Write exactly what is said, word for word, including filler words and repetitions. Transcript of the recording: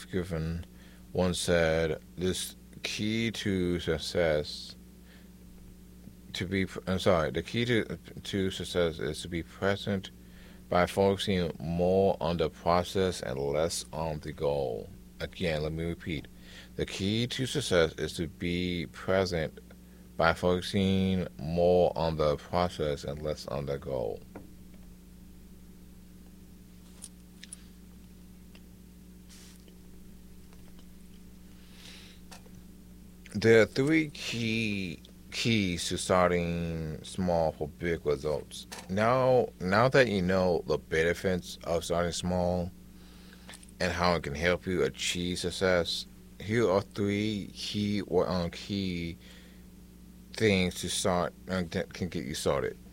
Seth Griffin once said, "This key to success to be I'm sorry, the key to to success is to be present by focusing more on the process and less on the goal." Again, let me repeat. The key to success is to be present by focusing more on the process and less on the goal. There are three key keys to starting small for big results. Now, now that you know the benefits of starting small and how it can help you achieve success, here are three key or um, key things to start uh, that can get you started.